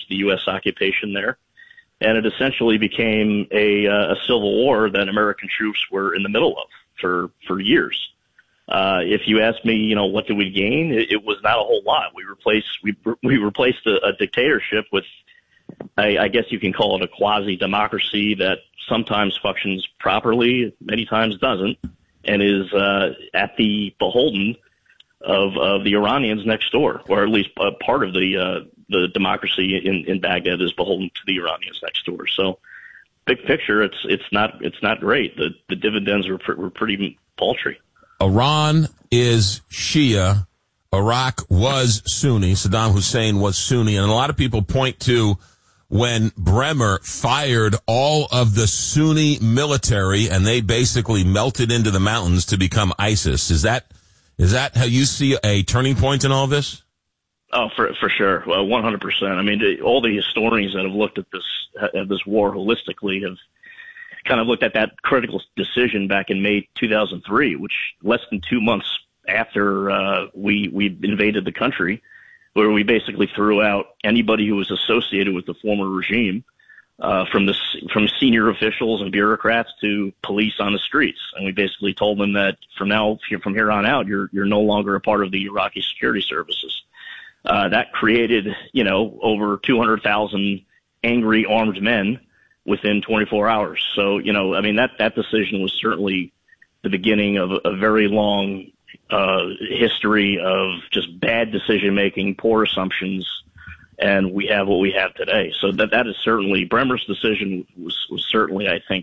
the U.S. occupation there. And it essentially became a civil war that American troops were in the middle of for years. If you ask me, what did we gain? It was not a whole lot. We replaced a dictatorship with, I guess you can call it a quasi-democracy that sometimes functions properly, many times doesn't, and is at the beholden of the Iranians next door, or at least part of the democracy in Baghdad is beholden to the Iranians next door. So, big picture, it's not great. The dividends were pretty paltry. Iran is Shia. Iraq was Sunni. Saddam Hussein was Sunni, and a lot of people point to when Bremer fired all of the Sunni military, and they basically melted into the mountains to become ISIS. Is that how you see a turning point in all this? Oh, for sure. Well, 100%. I mean, all the historians that have looked at this war holistically have kind of looked at that critical decision back in May 2003, which less than 2 months after we invaded the country, where we basically threw out anybody who was associated with the former regime, from senior officials and bureaucrats to police on the streets, and we basically told them that from here on out, you're no longer a part of the Iraqi security services. That created, over 200,000 angry armed men within 24 hours. So, that decision was certainly the beginning of a very long history of just bad decision making, poor assumptions, and we have what we have today. So that is certainly, Bremer's decision was certainly, I think,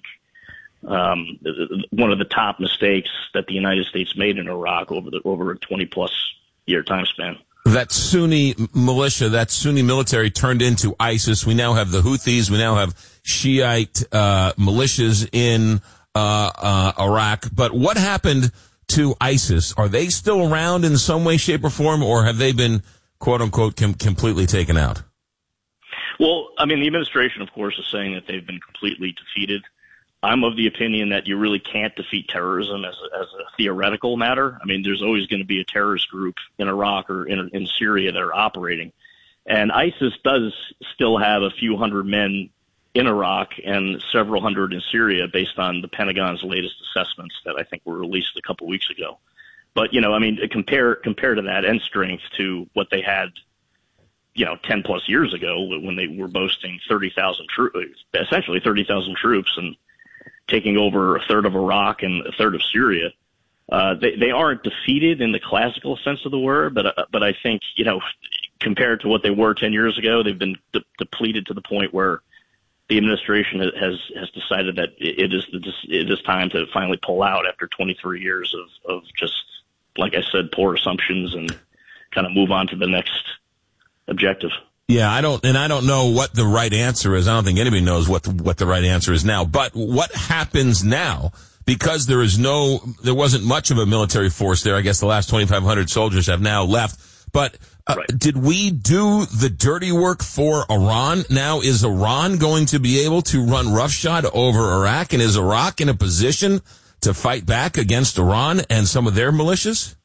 one of the top mistakes that the United States made in Iraq over a 20+ year time span. That Sunni militia, that Sunni military turned into ISIS. We now have the Houthis. We now have Shiite militias in Iraq. But what happened to ISIS? Are they still around in some way, shape, or form, or have they been, quote unquote, completely taken out? Well, I mean, the administration, of course, is saying that they've been completely defeated. I'm of the opinion that you really can't defeat terrorism as a theoretical matter. I mean, there's always going to be a terrorist group in Iraq or in Syria that are operating. And ISIS does still have a few hundred men in Iraq and several hundred in Syria based on the Pentagon's latest assessments that I think were released a couple weeks ago. But, compare to that end strength to what they had, 10+ years ago when they were boasting 30,000 troops, essentially 30,000 troops, and taking over a third of Iraq and a third of Syria. They aren't defeated in the classical sense of the word, but I think, compared to what they were 10 years ago, they've been depleted to the point where the administration has decided that it is time to finally pull out after 23 years of just, like I said, poor assumptions, and kind of move on to the next objective. Yeah, I don't know what the right answer is. I don't think anybody knows what the right answer is now. But what happens now? Because there wasn't much of a military force there. I guess the last 2,500 soldiers have now left. But right. Did we do the dirty work for Iran? Now, is Iran going to be able to run roughshod over Iraq? And is Iraq in a position to fight back against Iran and some of their militias?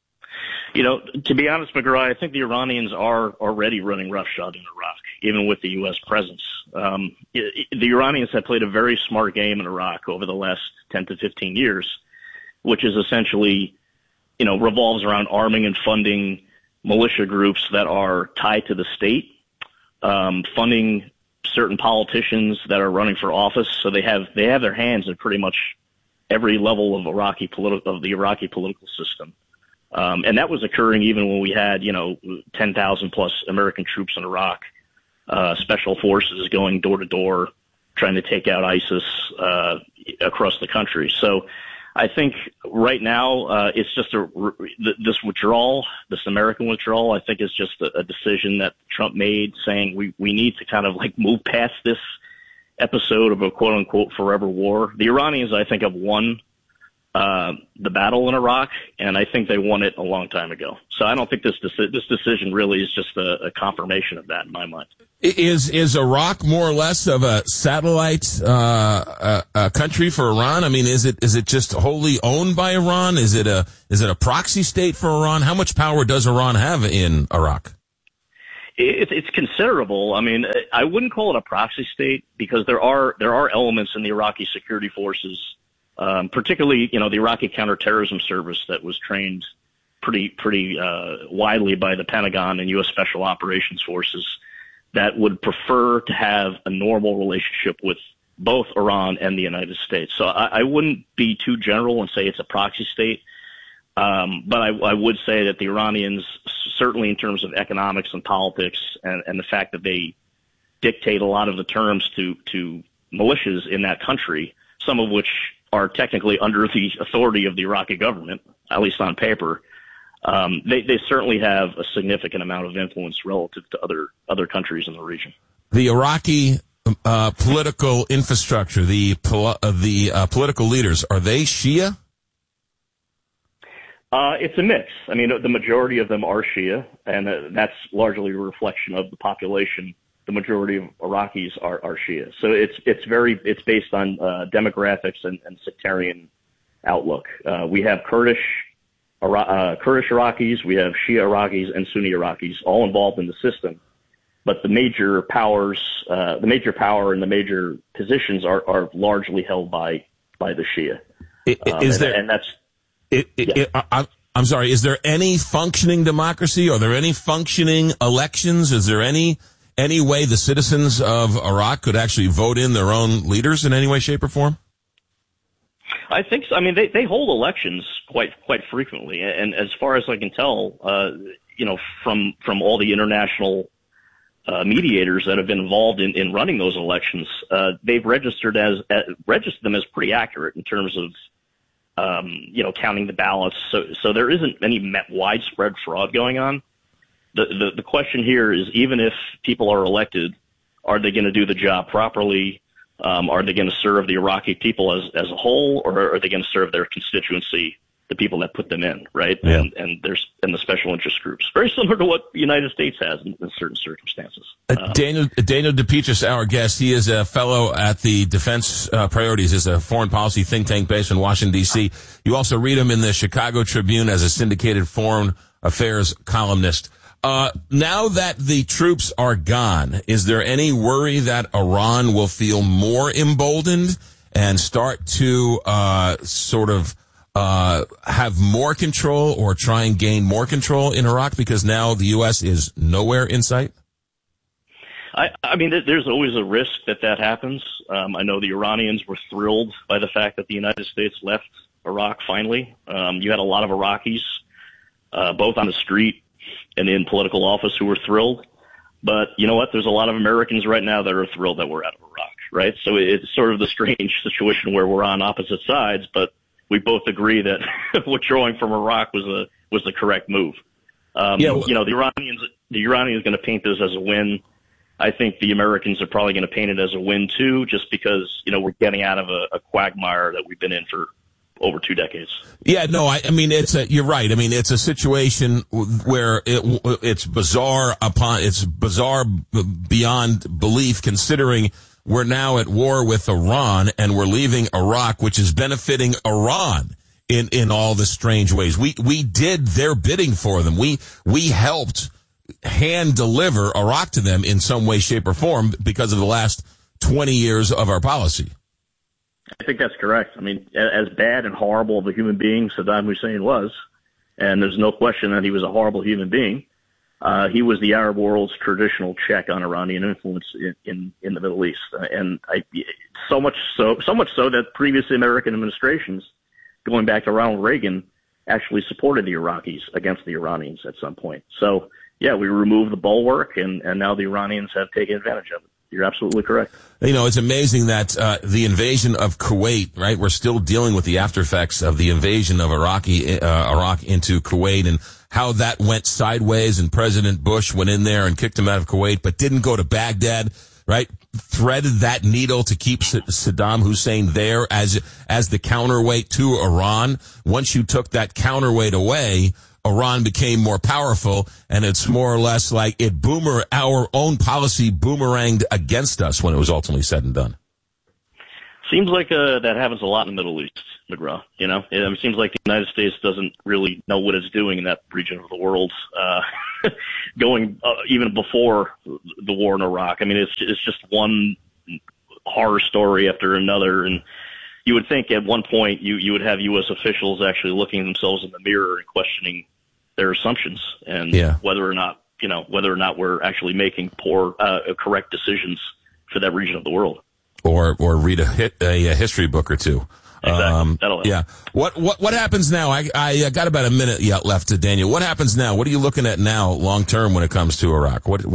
To be honest, McGraw, I think the Iranians are already running roughshod in Iraq, even with the U.S. presence. The Iranians have played a very smart game in Iraq over the last 10 to 15 years, which is essentially, revolves around arming and funding militia groups that are tied to the state, funding certain politicians that are running for office. So they have their hands in pretty much every level of the Iraqi political system. And that was occurring even when we had, 10,000 plus American troops in Iraq, special forces going door to door, trying to take out ISIS across the country. So I think right now it's just this withdrawal, this American withdrawal, I think is just a decision that Trump made, saying we need to kind of move past this episode of a quote unquote forever war. The Iranians, I think, have won the battle in Iraq, and I think they won it a long time ago. So I don't think this decision really is just a confirmation of that in my mind. Is Iraq more or less of a satellite country for Iran? I mean, is it just wholly owned by Iran? Is it a proxy state for Iran? How much power does Iran have in Iraq? It's considerable. I mean, I wouldn't call it a proxy state because there are elements in the Iraqi security forces, particularly, the Iraqi counterterrorism service that was trained pretty widely by the Pentagon and U.S. Special Operations Forces that would prefer to have a normal relationship with both Iran and the United States. So I wouldn't be too general and say it's a proxy state. But I would say that the Iranians, certainly in terms of economics and politics and the fact that they dictate a lot of the terms to militias in that country, some of which are technically under the authority of the Iraqi government, at least on paper, they certainly have a significant amount of influence relative to other countries in the region. The Iraqi political infrastructure, the political leaders, are they Shia? It's a mix. I mean, the majority of them are Shia, and that's largely a reflection of the population. The majority of Iraqis are Shia. So it's based on demographics and sectarian outlook. We have Kurdish Iraqis, we have Shia Iraqis, and Sunni Iraqis all involved in the system. But the major powers, the major power and the major positions are largely held by the Shia. I'm sorry, is there any functioning democracy? Are there any functioning elections? Is there any way the citizens of Iraq could actually vote in their own leaders in any way, shape, or form? I think so. I mean, they hold elections quite frequently, and as far as I can tell, from all the international mediators that have been involved in running those elections, they've registered them as pretty accurate in terms of counting the ballots. So there isn't any widespread fraud going on. The question here is, even if people are elected, are they going to do the job properly? Are they going to serve the Iraqi people as a whole, or are they going to serve their constituency, the people that put them in, right? Yeah. And the special interest groups, very similar to what the United States has in certain circumstances. Daniel DePetris, our guest, he is a fellow at the Defense Priorities, is a foreign policy think tank based in Washington, D.C. You also read him in the Chicago Tribune as a syndicated foreign affairs columnist. Now that the troops are gone, is there any worry that Iran will feel more emboldened and start to have more control or try and gain more control in Iraq because now the U.S. is nowhere in sight? I mean, there's always a risk that happens. I know the Iranians were thrilled by the fact that the United States left Iraq finally. You had a lot of Iraqis, both on the street and in political office, who were thrilled. But you know what? There's a lot of Americans right now that are thrilled that we're out of Iraq, right? So it's sort of the strange situation where we're on opposite sides, but we both agree that withdrawing from Iraq was the correct move. The Iranians going to paint this as a win. I think the Americans are probably going to paint it as a win too, just because we're getting out of a quagmire that we've been in for over 2 decades. Yeah, no, I mean you're right. I mean it's a situation where it's bizarre beyond belief, considering we're now at war with Iran and we're leaving Iraq, which is benefiting Iran in all the strange ways. We did their bidding for them. We helped hand deliver Iraq to them in some way, shape, or form because of the last 20 years of our policy. I think that's correct. I mean, as bad and horrible of a human being Saddam Hussein was, and there's no question that he was a horrible human being, he was the Arab world's traditional check on Iranian influence in the Middle East. And so much so that previous American administrations, going back to Ronald Reagan, actually supported the Iraqis against the Iranians at some point. So, yeah, we removed the bulwark, and now the Iranians have taken advantage of it. You're absolutely correct. It's amazing that the invasion of Kuwait, right? We're still dealing with the after effects of the invasion of Iraq into Kuwait and how that went sideways, and President Bush went in there and kicked him out of Kuwait, but didn't go to Baghdad, right? Threaded that needle to keep Saddam Hussein there as the counterweight to Iran. Once you took that counterweight away, Iran became more powerful, and it's more or less like our own policy boomeranged against us when it was ultimately said and done. So Seems like that happens a lot in the Middle East, McGraw. It seems like the United States doesn't really know what it's doing in that region of the world, going even before the war in Iraq. I mean, it's just one horror story after another, and you would think at one point you would have U.S. officials actually looking at themselves in the mirror and questioning their assumptions and whether or not we're actually making correct decisions for that region of the world. Or read a history book or two. Exactly. That'll help. Yeah. What happens now? I got about a minute yet left to Daniel. What happens now? What are you looking at now, long term, when it comes to Iraq? What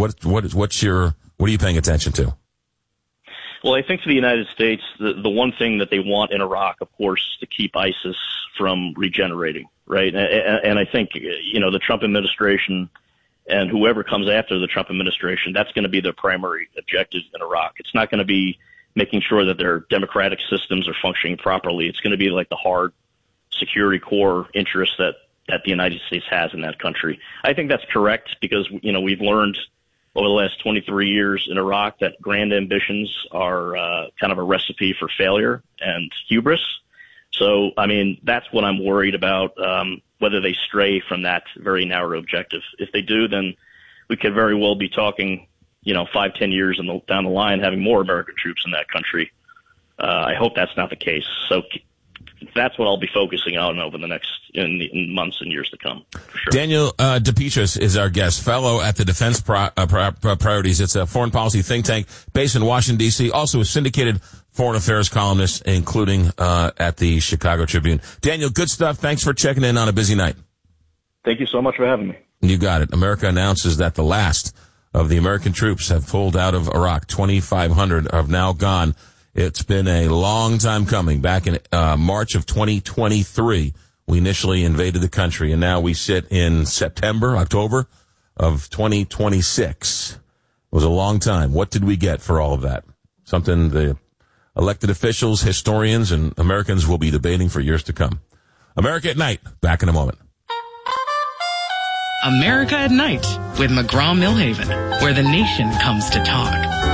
are you paying attention to? Well, I think for the United States, the one thing that they want in Iraq, of course, is to keep ISIS from regenerating, right? And I think the Trump administration and whoever comes after the Trump administration, that's going to be their primary objective in Iraq. It's not going to be making sure that their democratic systems are functioning properly. It's going to be like the hard security core interests that the United States has in that country. I think that's correct because, we've learned over the last 23 years in Iraq that grand ambitions are kind of a recipe for failure and hubris. So, I mean, that's what I'm worried about, whether they stray from that very narrow objective. If they do, then we could very well be talking 5-10 years down the line, having more American troops in that country. I hope that's not the case. So that's what I'll be focusing on over the next in months and years to come. For sure. Daniel DePetris is our guest, fellow at the Defense Priorities. It's a foreign policy think tank based in Washington, D.C., also a syndicated foreign affairs columnist, including at the Chicago Tribune. Daniel, good stuff. Thanks for checking in on a busy night. Thank you so much for having me. You got it. America announces that the last of the American troops have pulled out of Iraq. 2,500 have now gone. It's been a long time coming. Back in March of 2023, we initially invaded the country, and now we sit in October of 2026. It was a long time. What did we get for all of that? Something the elected officials, historians, and Americans will be debating for years to come. America at Night. Back in a moment. America at Night with McGraw-Milhaven, where the nation comes to talk.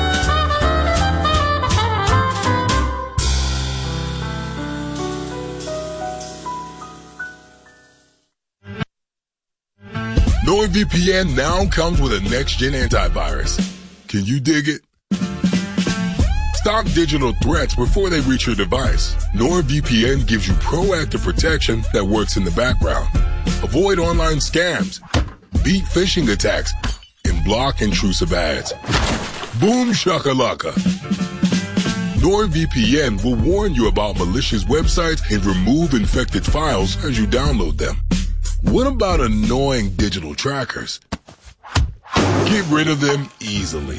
NordVPN now comes with a next-gen antivirus. Can you dig it? Stop digital threats before they reach your device. NordVPN gives you proactive protection that works in the background. Avoid online scams, beat phishing attacks, and block intrusive ads. Boom shakalaka. NordVPN will warn you about malicious websites and remove infected files as you download them. What about annoying digital trackers? Get rid of them easily.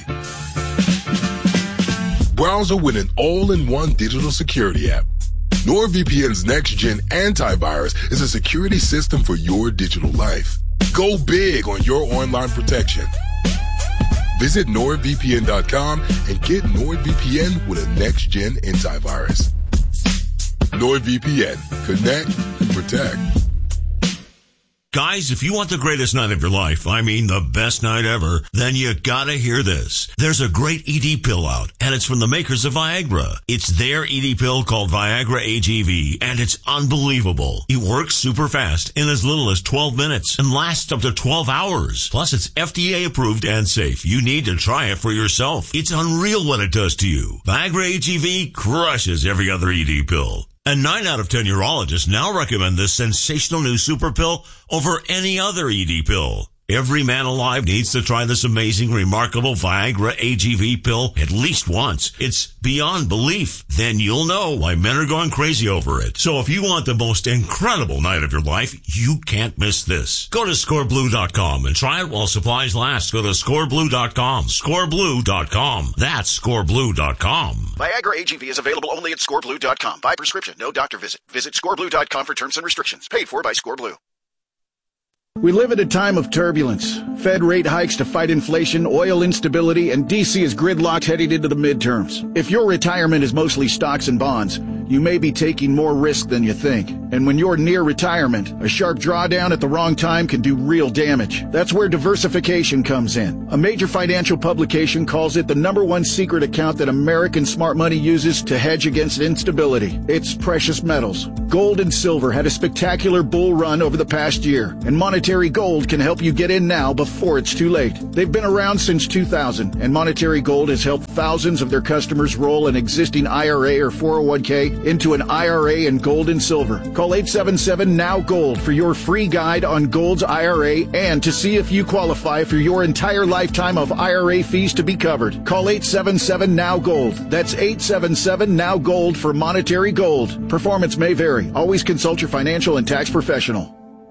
Browser with an all-in-one digital security app. NordVPN's next-gen antivirus is a security system for your digital life. Go big on your online protection. Visit NordVPN.com and get NordVPN with a next-gen antivirus. NordVPN. Connect and protect. Guys, if you want the greatest night of your life, I mean the best night ever, then you gotta hear this. There's a great ED pill out, and it's from the makers of Viagra. It's their ED pill called Viagra AGV, and it's unbelievable. It works super fast in as little as 12 minutes and lasts up to 12 hours. Plus, it's FDA approved and safe. You need to try it for yourself. It's unreal what it does to you. Viagra AGV crushes every other ED pill. And 9 out of 10 urologists now recommend this sensational new super pill over any other ED pill. Every man alive needs to try this amazing, remarkable Viagra AGV pill at least once. It's beyond belief. Then you'll know why men are going crazy over it. So if you want the most incredible night of your life, you can't miss this. Go to scoreblue.com and try it while supplies last. Go to scoreblue.com. Scoreblue.com. That's scoreblue.com. Viagra AGV is available only at scoreblue.com. By prescription, no doctor visit. Visit scoreblue.com for terms and restrictions. Paid for by Scoreblue. We live at a time of turbulence. Fed rate hikes to fight inflation, oil instability, and D.C. is gridlocked heading into the midterms. If your retirement is mostly stocks and bonds, you may be taking more risk than you think. And when you're near retirement, a sharp drawdown at the wrong time can do real damage. That's where diversification comes in. A major financial publication calls it the #1 secret account that American smart money uses to hedge against instability. It's precious metals. Gold and silver had a spectacular bull run over the past year, and Monetary Gold can help you get in now before it's too late. They've been around since 2000, and Monetary Gold has helped thousands of their customers roll an existing IRA or 401k into an IRA in gold and silver. Call 877-NOW-GOLD for your free guide on Gold's IRA and to see if you qualify for your entire lifetime of IRA fees to be covered. Call 877-NOW-GOLD. That's 877-NOW-GOLD for Monetary Gold. Performance may vary. Always consult your financial and tax professional.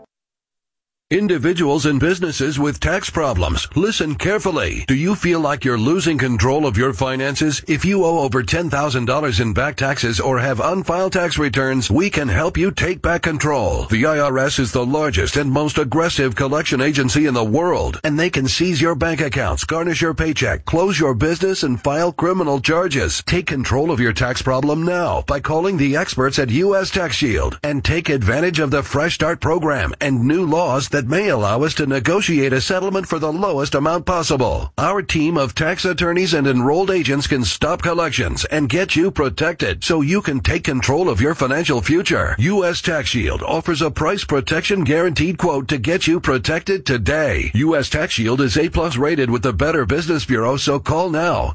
Individuals and businesses with tax problems, listen carefully. Do you feel like you're losing control of your finances? If you owe over $10,000 in back taxes or have unfiled tax returns, we can help you take back control. The IRS is the largest and most aggressive collection agency in the world, and they can seize your bank accounts, garnish your paycheck, close your business, and file criminal charges. Take control of your tax problem now by calling the experts at U.S. Tax Shield and take advantage of the Fresh Start program and new laws that may allow us to negotiate a settlement for the lowest amount possible. Our team of tax attorneys and enrolled agents can stop collections and get you protected so you can take control of your financial future. U.S. Tax Shield offers a price protection guaranteed quote to get you protected today. U.S. Tax Shield is A+ rated with the Better Business Bureau, so call now.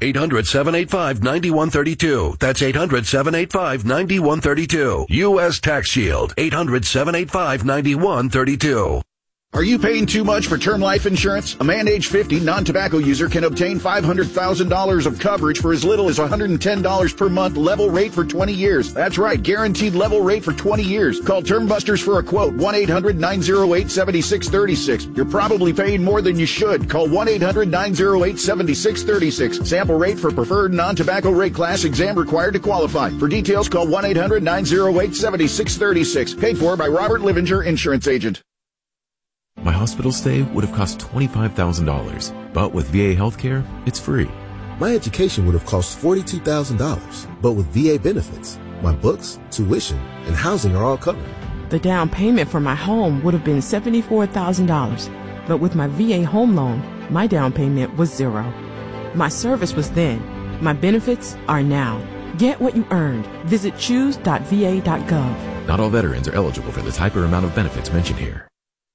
800-785-9132. That's 800-785-9132. U.S. Tax Shield. 800-785-9132. Are you paying too much for term life insurance? A man age 50, non-tobacco user can obtain $500,000 of coverage for as little as $110 per month, level rate for 20 years. That's right, guaranteed level rate for 20 years. Call Term Busters for a quote, 1-800-908-7636. You're probably paying more than you should. Call 1-800-908-7636. Sample rate for preferred non-tobacco rate class, exam required to qualify. For details, call 1-800-908-7636. Paid for by Robert Livinger, insurance agent. My hospital stay would have cost $25,000, but with VA healthcare, it's free. My education would have cost $42,000, but with VA benefits, my books, tuition, and housing are all covered. The down payment for my home would have been $74,000, but with my VA home loan, my down payment was $0. My service was then. My benefits are now. Get what you earned. Visit choose.va.gov. Not all veterans are eligible for the type or amount of benefits mentioned here.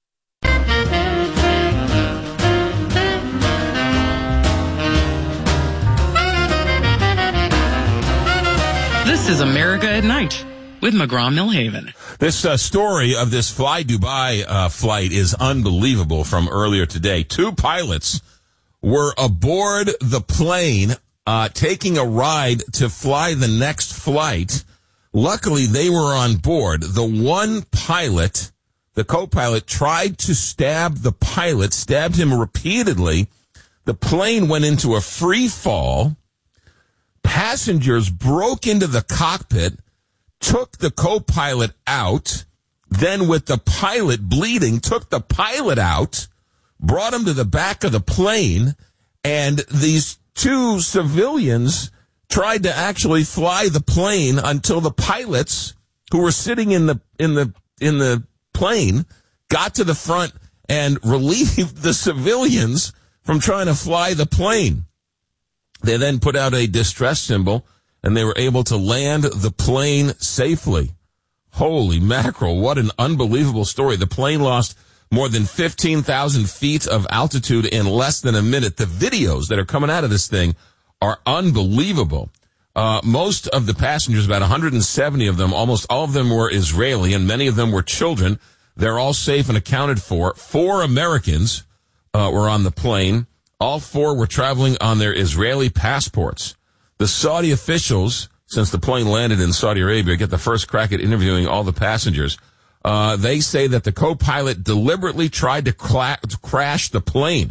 This is America at Night with McGraw-Milhaven. This story of this Fly Dubai flight is unbelievable from earlier today. 2 pilots were aboard the plane taking a ride to fly the next flight. Luckily, they were on board. The one pilot, the co-pilot, tried to stab the pilot, stabbed him repeatedly. The plane went into a free fall. Passengers broke into the cockpit, took the co-pilot out, then with the pilot bleeding, took the pilot out, brought him to the back of the plane, and these 2 civilians tried to actually fly the plane until the pilots who were sitting in the plane got to the front and relieved the civilians from trying to fly the plane. They then put out a distress symbol, and they were able to land the plane safely. Holy mackerel, what an unbelievable story. The plane lost more than 15,000 feet of altitude in less than a minute. The videos that are coming out of this thing are unbelievable. Most of the passengers, about 170 of them, almost all of them were Israeli, and many of them were children. They're all safe and accounted for. 4 Americans were on the plane. All 4 were traveling on their Israeli passports. The Saudi officials, since the plane landed in Saudi Arabia, get the first crack at interviewing all the passengers. They say that the co-pilot deliberately tried to crash the plane.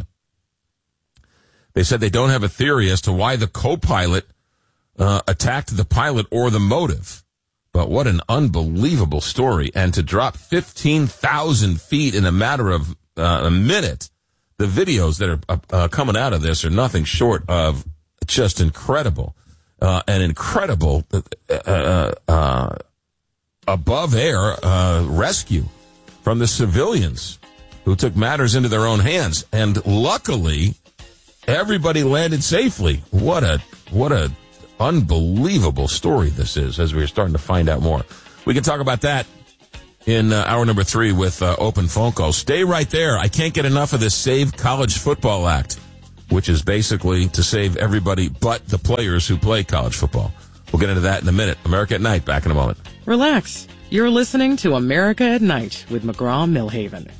They said they don't have a theory as to why the co-pilot attacked the pilot or the motive. But what an unbelievable story. And to drop 15,000 feet in a matter of a minute. The videos that are coming out of this are nothing short of just incredible. An incredible above-air rescue from the civilians who took matters into their own hands. And luckily, everybody landed safely. What a unbelievable story this is, as we're starting to find out more. We can talk about that in hour number 3 with open phone calls. Stay right there. I can't get enough of this Save College Football Act, which is basically to save everybody but the players who play college football. We'll get into that in a minute. America at Night, back in a moment. Relax. You're listening to America at Night with McGraw-Milhaven.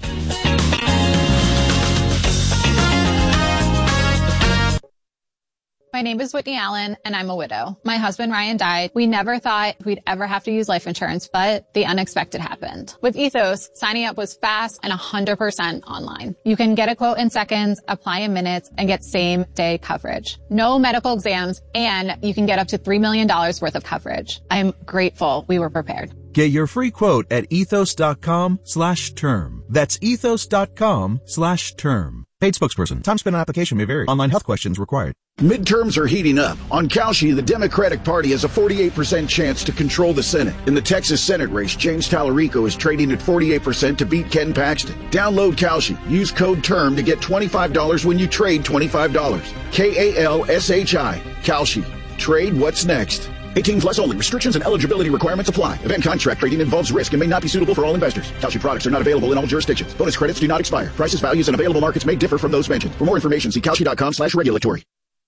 My name is Whitney Allen, and I'm a widow. My husband, Ryan, died. We never thought we'd ever have to use life insurance, but the unexpected happened. With Ethos, signing up was fast and 100% online. You can get a quote in seconds, apply in minutes, and get same-day coverage. No medical exams, and you can get up to $3 million worth of coverage. I'm grateful we were prepared. Get your free quote at ethos.com/term. That's ethos.com/term. Paid spokesperson. Time spent on application may vary. Online health questions required. Midterms are heating up. On Kalshi, the Democratic Party has a 48% chance to control the Senate. In the Texas Senate race, James Tallarico is trading at 48% to beat Ken Paxton. Download Kalshi. Use code TERM to get $25 when you trade $25. KALSHI. Kalshi. Trade what's next. 18 plus only. Restrictions and eligibility requirements apply. Event contract trading involves risk and may not be suitable for all investors. Kalshi products are not available in all jurisdictions. Bonus credits do not expire. Prices, values, and available markets may differ from those mentioned. For more information, see kalshi.com/regulatory.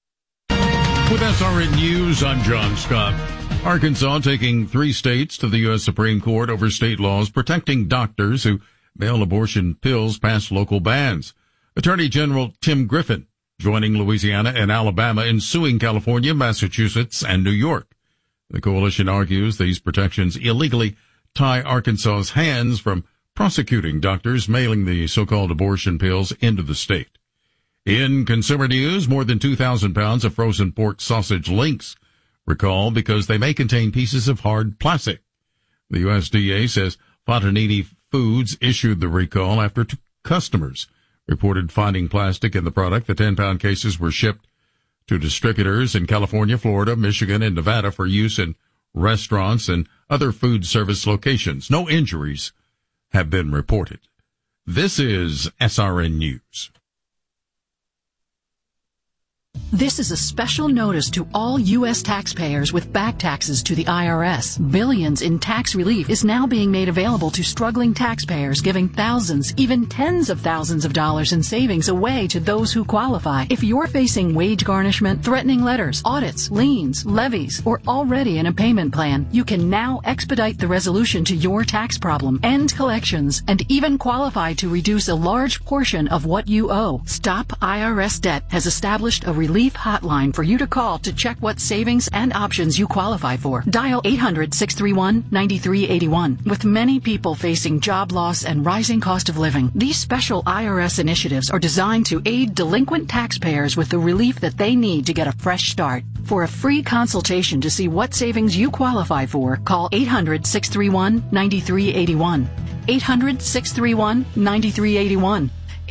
With SRN News, I'm John Scott. Arkansas taking 3 states to the U.S. Supreme Court over state laws protecting doctors who mail abortion pills past local bans. Attorney General Tim Griffin joining Louisiana and Alabama in suing California, Massachusetts, and New York. The coalition argues these protections illegally tie Arkansas's hands from prosecuting doctors mailing the so-called abortion pills into the state. In consumer news, more than 2,000 pounds of frozen pork sausage links recalled because they may contain pieces of hard plastic. The USDA says Fontanini Foods issued the recall after 2 customers reported finding plastic in the product. The 10-pound cases were shipped to distributors in California, Florida, Michigan, and Nevada for use in restaurants and other food service locations. No injuries have been reported. This is SRN News. This is a special notice to all U.S. taxpayers with back taxes to the IRS. Billions in tax relief is now being made available to struggling taxpayers, giving thousands, even tens of thousands of dollars in savings away to those who qualify. If you're facing wage garnishment, threatening letters, audits, liens, levies, or already in a payment plan, you can now expedite the resolution to your tax problem, end collections, and even qualify to reduce a large portion of what you owe. Stop IRS Debt has established a relief hotline for you to call to check what savings and options you qualify for. Dial 800-631-9381. With many people facing job loss and rising cost of living, these special IRS initiatives are designed to aid delinquent taxpayers with the relief that they need to get a fresh start. For a free consultation to see what savings you qualify for, call 800-631-9381. 800-631-9381.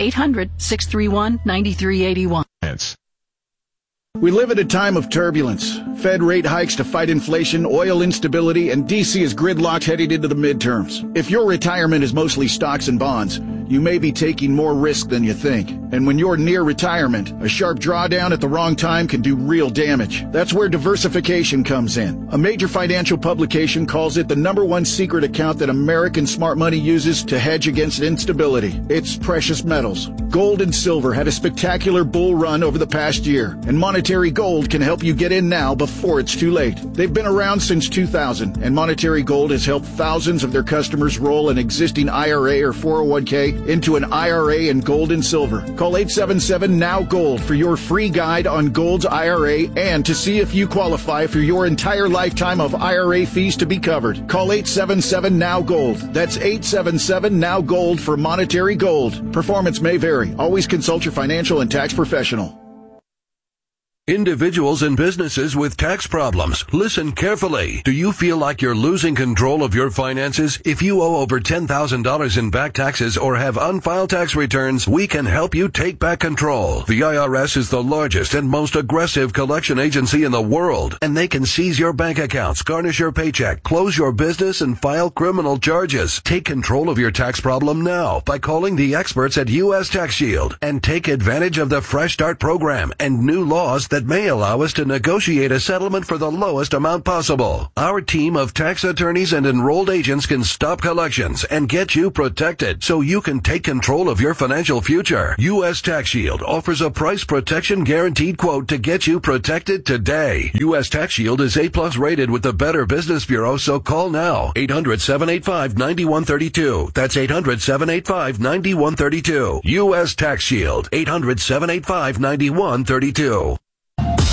800-631-9381. We live at a time of turbulence. Fed rate hikes to fight inflation, oil instability, and D.C. is gridlocked heading into the midterms. If your retirement is mostly stocks and bonds, you may be taking more risk than you think. And when you're near retirement, a sharp drawdown at the wrong time can do real damage. That's where diversification comes in. A major financial publication calls it the #1 secret account that American smart money uses to hedge against instability. It's precious metals. Gold and silver had a spectacular bull run over the past year, and Monetary Gold can help you get in now before it's too late. They've been around since 2000, and Monetary Gold has helped thousands of their customers roll an existing IRA or 401k into an IRA in gold and silver. Call 877-NOW-GOLD for your free guide on Gold's IRA and to see if you qualify for your entire lifetime of IRA fees to be covered. Call 877-NOW-GOLD. That's 877-NOW-GOLD for Monetary Gold. Performance may vary. Always consult your financial and tax professional. Individuals and businesses with tax problems, listen carefully. Do you feel like you're losing control of your finances? If you owe over $10,000 in back taxes or have unfiled tax returns, we can help you take back control. The IRS is the largest and most aggressive collection agency in the world, and they can seize your bank accounts, garnish your paycheck, close your business, and file criminal charges. Take control of your tax problem now by calling the experts at U.S. Tax Shield and take advantage of the Fresh Start program and new laws that may allow us to negotiate a settlement for the lowest amount possible. Our team of tax attorneys and enrolled agents can stop collections and get you protected so you can take control of your financial future. U.S. Tax Shield offers a price protection guaranteed quote to get you protected today. U.S. Tax Shield is A+ rated with the Better Business Bureau, so call now. 800-785-9132. That's 800-785-9132. U.S. Tax Shield. 800-785-9132.